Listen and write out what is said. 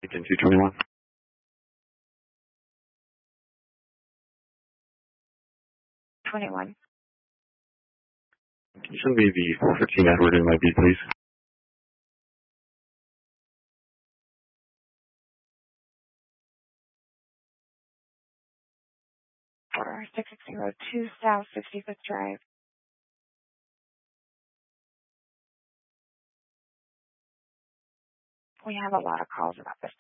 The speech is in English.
Agent 221. Can you send me the 415 Edward in my beat, please? Order 6602 South 65th Drive. We have a lot of calls about this.